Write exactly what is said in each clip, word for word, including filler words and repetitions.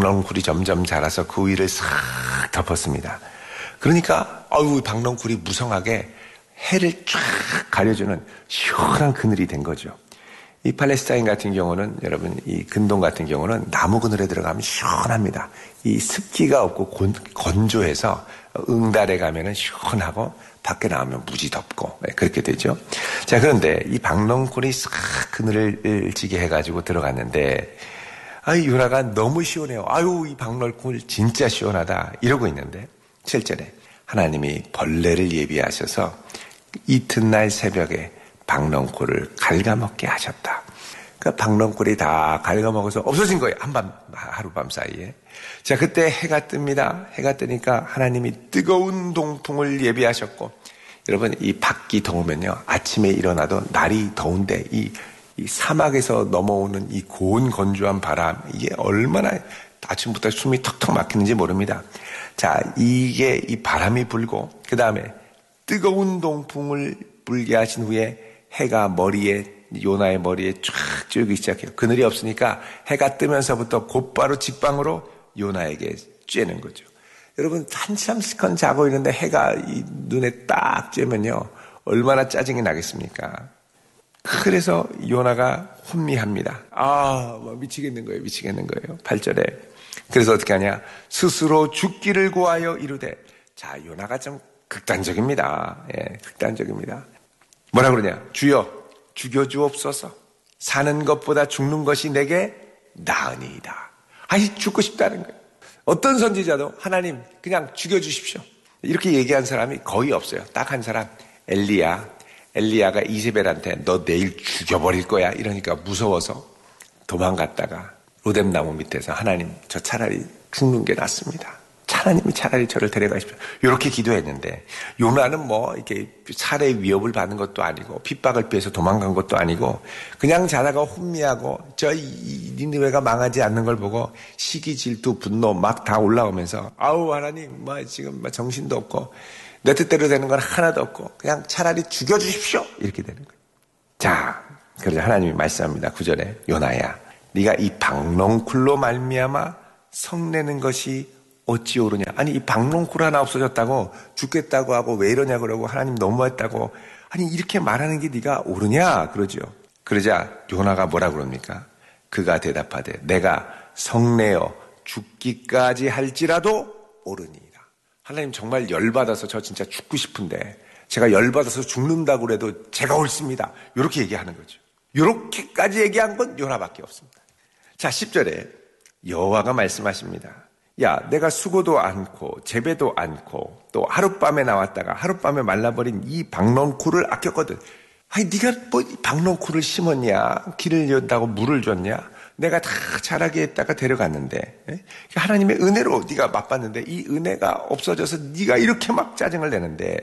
박넝쿨이 점점 자라서 그 위를 싹 덮었습니다. 그러니까 어우 박넝쿨이 무성하게 해를 쫙 가려주는 시원한 그늘이 된 거죠. 이 팔레스타인 같은 경우는 여러분 이 근동 같은 경우는 나무 그늘에 들어가면 시원합니다. 이 습기가 없고 곤, 건조해서 응달에 가면은 시원하고 밖에 나오면 무지 덥고 그렇게 되죠. 자, 그런데 이 박넝쿨이 싹 그늘을 지게 해가지고 들어갔는데 아이 요나가 너무 시원해요. 아유 이 박넝쿨 진짜 시원하다 이러고 있는데 칠 절에 하나님이 벌레를 예비하셔서 이튿날 새벽에 박넝쿨을 갉아먹게 하셨다. 그 박넝쿨이 다 갉아먹어서 없어진 거예요. 한밤 하룻밤 사이에. 자, 그때 해가 뜹니다. 해가 뜨니까 하나님이 뜨거운 동풍을 예비하셨고, 여러분 이 밖이 더우면요 아침에 일어나도 날이 더운데 이, 이 사막에서 넘어오는 이 고온 건조한 바람 이게 얼마나 아침부터 숨이 턱턱 막히는지 모릅니다. 자, 이게 이 바람이 불고 그 다음에 뜨거운 동풍을 불게 하신 후에 해가 머리에 요나의 머리에 쫙 쬐기 시작해요. 그늘이 없으니까 해가 뜨면서부터 곧바로 직방으로 요나에게 쬐는 거죠. 여러분 한참 시간 자고 있는데 해가 이 눈에 딱 쬐면요 얼마나 짜증이 나겠습니까? 그래서 요나가 혼미합니다. 아, 뭐 미치겠는 거예요. 미치겠는 거예요. 팔 절에 그래서 어떻게 하냐? 스스로 죽기를 구하여 이르되. 자, 요나가 좀 극단적입니다. 예, 극단적입니다. 뭐라 그러냐? 주여 죽여주옵소서. 사는 것보다 죽는 것이 내게 나으니이다. 아이 죽고 싶다는 거예요. 어떤 선지자도 하나님 그냥 죽여주십시오. 이렇게 얘기한 사람이 거의 없어요. 딱 한 사람 엘리야. 엘리야가 이세벨한테 너 내일 죽여버릴 거야 이러니까 무서워서 도망갔다가 로뎀나무 밑에서 하나님 저 차라리 죽는 게 낫습니다. 하나님이 차라리 저를 데려가십시오. 이렇게 기도했는데 요나는 뭐 이렇게 살해 위협을 받는 것도 아니고 핍박을 피해서 도망간 것도 아니고 그냥 자다가 혼미하고 저 니느웨가 망하지 않는 걸 보고 시기 질투 분노 막 다 올라오면서 아우 하나님 뭐 지금 뭐 정신도 없고 내 뜻대로 되는 건 하나도 없고 그냥 차라리 죽여주십시오 이렇게 되는 거예요. 자, 그래서 하나님이 말씀합니다. 구 절에 요나야 네가 이 박넝쿨로 말미암아 성내는 것이 어찌 오르냐. 아니 이 박넝쿨 하나 없어졌다고 죽겠다고 하고 왜 이러냐 그러고 하나님 너무했다고 아니 이렇게 말하는 게 네가 옳으냐 그러죠. 그러자 요나가 뭐라 그럽니까? 그가 대답하되 내가 성내어 죽기까지 할지라도 옳으니이다. 하나님 정말 열받아서 저 진짜 죽고 싶은데 제가 열받아서 죽는다고 그래도 제가 옳습니다. 이렇게 얘기하는 거죠. 이렇게까지 얘기한 건 요나밖에 없습니다. 자, 십 절에 여호와가 말씀하십니다. 야, 내가 수고도 않고 재배도 않고 또 하룻밤에 나왔다가 하룻밤에 말라버린 이 박넝쿨을 아꼈거든. 아니 네가 뭐 박넝쿨을 심었냐? 길을 연다고 물을 줬냐? 내가 다 자라게 했다가 데려갔는데 에? 하나님의 은혜로 네가 맛봤는데 이 은혜가 없어져서 네가 이렇게 막 짜증을 내는데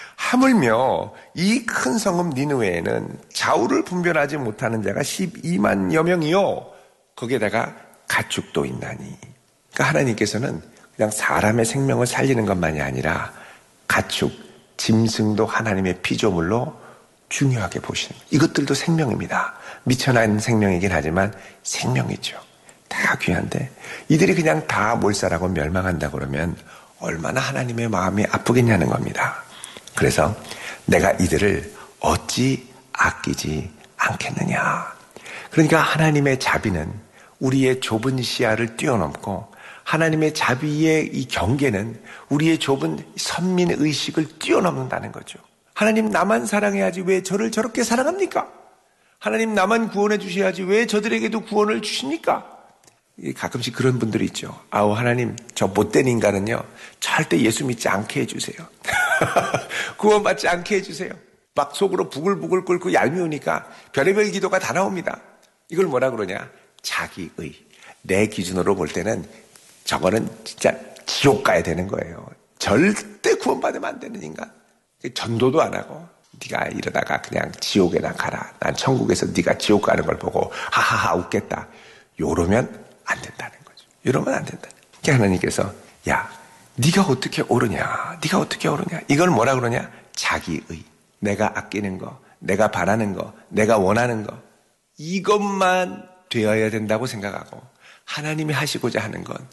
하물며 이 큰 성읍 니느웨에는 좌우를 분별하지 못하는 자가 십이만여 명이요 거기에다가 가축도 있나니. 그러니까 하나님께서는 그냥 사람의 생명을 살리는 것만이 아니라 가축, 짐승도 하나님의 피조물로 중요하게 보시는 거예요. 이것들도 생명입니다. 미천한 생명이긴 하지만 생명이죠. 다 귀한데 이들이 그냥 다 몰살하고 멸망한다 그러면 얼마나 하나님의 마음이 아프겠냐는 겁니다. 그래서 내가 이들을 어찌 아끼지 않겠느냐. 그러니까 하나님의 자비는 우리의 좁은 시야를 뛰어넘고 하나님의 자비의 이 경계는 우리의 좁은 선민의식을 뛰어넘는다는 거죠. 하나님 나만 사랑해야지 왜 저를 저렇게 사랑합니까? 하나님 나만 구원해 주셔야지 왜 저들에게도 구원을 주십니까? 가끔씩 그런 분들이 있죠. 아우 하나님 저 못된 인간은요 절대 예수 믿지 않게 해주세요. 구원받지 않게 해주세요. 막 속으로 부글부글 끓고 얄미우니까 별의별 기도가 다 나옵니다. 이걸 뭐라 그러냐? 자기의. 내 기준으로 볼 때는 저거는 진짜 지옥 가야 되는 거예요. 절대 구원받으면 안 되는 인간. 전도도 안 하고 네가 이러다가 그냥 지옥에나 가라. 난 천국에서 네가 지옥 가는 걸 보고 하하하 웃겠다. 요러면 안 된다는 거죠. 이러면 안 된다. 하나님께서 야 네가 어떻게 오르냐. 네가 어떻게 오르냐. 이걸 뭐라 그러냐. 자기의. 내가 아끼는 거. 내가 바라는 거. 내가 원하는 거. 이것만 되어야 된다고 생각하고 하나님이 하시고자 하는 건